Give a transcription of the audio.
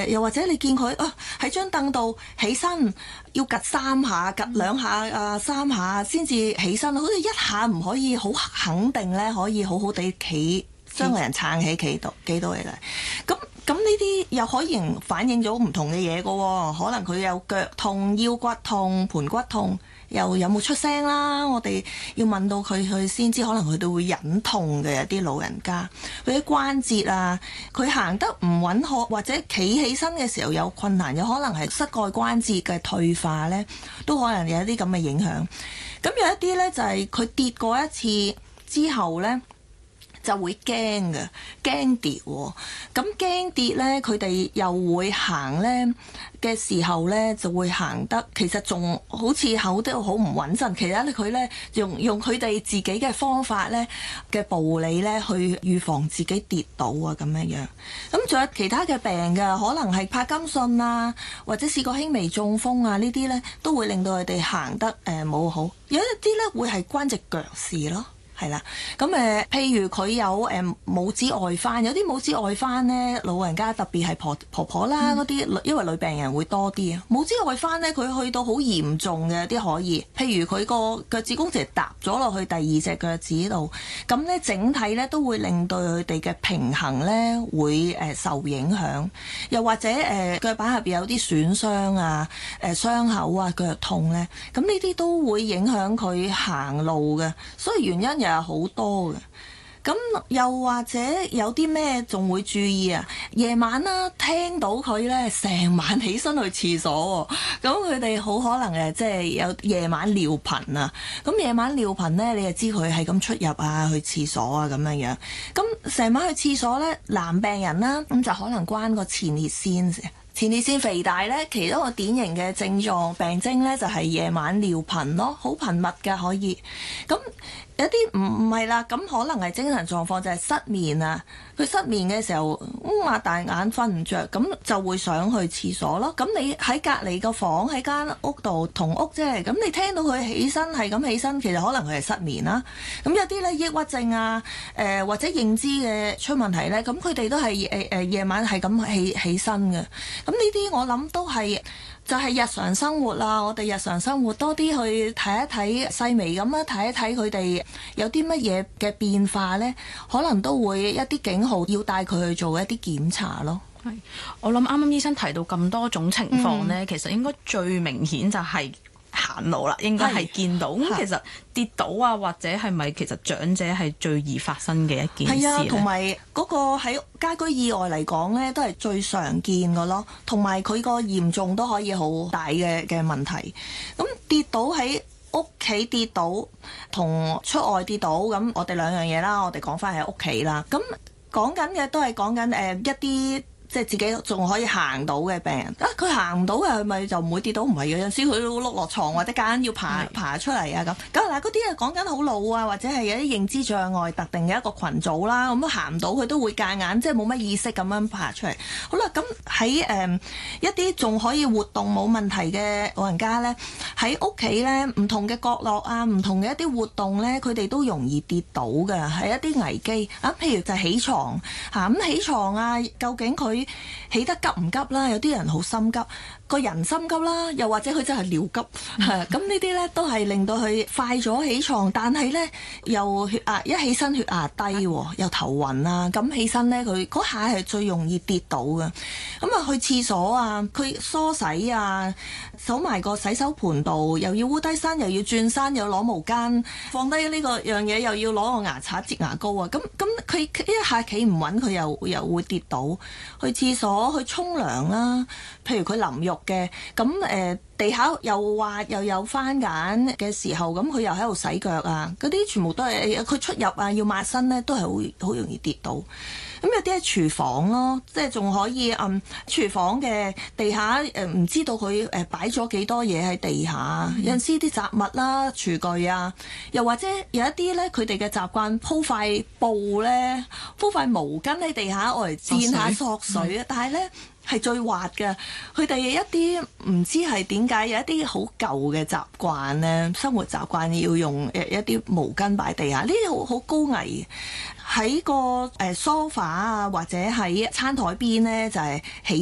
又或者你見佢喺張凳度起身要趌3下、趌2下、3下先至起身，好似一下唔可以好肯定咧，可以好好地企將個人撐起企到嚟。咁呢啲又可以反映咗唔同嘅嘢㗎喎，可能佢有腳痛、腰骨痛、盤骨痛，又有冇出聲啦？我哋要問到佢先知，可能佢都會忍痛嘅。有啲老人家佢啲關節啊，佢行得唔穩妥，或者企起身嘅時候有困難，有可能係膝蓋關節嘅退化呢，都可能有一啲咁嘅影響。咁有一啲呢，就係佢跌過一次之後呢，就會驚嘅，驚跌喎。咁驚跌呢，佢哋又會行呢嘅時候呢，就會行得其實仲好似口都好唔穩陣。其實佢呢，用佢哋自己嘅方法呢嘅步理呢，去預防自己跌倒啊咁樣。咁仲有其他嘅病㗎，可能係帕金遜啊，或者試過輕微中風啊，呢啲呢都會令到佢哋行得冇好。有一啲呢會係關隻腳事咯。係啦，咁譬如佢有拇指外翻，有啲拇指外翻呢，老人家特別係婆婆啦嗰啲，因為女病人會多啲啊。拇指外翻呢，佢去到好嚴重嘅啲可以，譬如佢個腳趾公直搭咗落去第2隻腳趾度，咁呢整體呢都會令到佢哋嘅平衡呢會受影響，又或者腳板下邊有啲損傷啊、傷口啊、腳痛呢，咁呢啲都會影響佢行路嘅，所以原因又有好多嘅。咁又或者有啲咩仲會注意啊？夜晚啦，聽到佢咧成晚起身去廁所喎，咁佢哋好可能即係有夜晚尿頻啊。咁夜晚尿頻咧，你就知佢係咁出入啊，去廁所啊咁樣。咁成晚去廁所咧，男病人啦，咁就可能關個前列腺肥大咧，其中一個典型嘅症狀病徵咧就係夜晚尿頻咯，好頻密嘅可以。咁有啲唔係啦，咁可能係精神狀況就係失眠啊。佢失眠嘅時候擘大眼瞓唔着，咁就會想去廁所咯。咁你喺隔離個房喺間屋度同屋啫，咁你聽到佢起身係咁起身，其實可能佢係失眠啦。咁有啲咧抑鬱症啊，或者認知嘅出問題咧，咁佢哋都係夜晚係咁起身嘅。咁呢啲我諗都係就係日常生活啦，我哋日常生活多啲去睇一睇細微咁啦，睇一睇佢哋有啲乜嘢嘅變化呢，可能都會一啲警號要帶佢去做一啲檢查咯。 係，我諗啱啱醫生提到咁多種情況呢，其實應該最明顯就係行路啦，應該係見到。咁其實跌倒啊，或者係咪其實長者係最易發生嘅一件事呢？係啊， 同埋嗰個喺家居意外嚟講呢，都係最常見嘅咯。同埋佢個嚴重都可以好大嘅問題。咁跌倒喺屋企跌倒同出外跌倒，咁我哋兩樣嘢啦。我哋講翻喺屋企啦。咁講緊嘅都係講緊一啲即係自己仲可以行到嘅病人佢行唔到嘅係咪就唔會跌倒？唔係嘅，有陣時佢都碌落床或者間要爬出嚟啊咁嗱，嗰啲係講緊好老啊，或者係有啲認知障礙特定嘅一個群組啦，咁行唔到佢都會夾硬即係冇乜意識咁樣爬出嚟。好啦，咁喺一啲仲可以活動冇問題嘅老人家咧，喺屋企咧唔同嘅角落啊，唔同嘅一啲活動咧，佢哋都容易跌倒嘅，係一啲危機啊。譬如就係起床咁起床啊，究竟佢起得急唔急啦？有啲人好心急，個人心急啦，又或者佢真係尿急，咁呢啲呢都係令到佢快咗起床，但係呢又血壓一起身血壓低，又頭暈啊，咁起身呢，佢嗰下係最容易跌倒嘅。咁啊去廁所啊，佢梳洗啊，數埋個洗手盆度，又要烏低身，又要轉身，又攞毛巾放低呢個樣嘢，又要攞個牙刷擠牙膏啊，咁佢一下企唔穩，佢又會跌倒。去廁所去沖涼啦，譬如佢淋浴嘅，咁地下又滑又有番梘嘅時候，咁佢又喺度洗腳啊，嗰啲全部都係佢出入啊，要抹身呢，都係好容易跌倒。咁有啲喺廚房咯，即係仲可以廚房嘅地下唔知道佢擺咗幾多嘢喺地下，有陣時啲雜物啦、廚具啊，又或者有一啲咧，佢哋嘅習慣鋪塊布咧、鋪塊毛巾喺地下，我嚟墊下索水啊，但係咧係最滑嘅。佢哋一啲唔知係點解有一啲好舊嘅習慣咧，生活習慣要用一啲毛巾擺地下，呢啲好高危。喺個梳化啊，或者喺餐台邊咧，就係起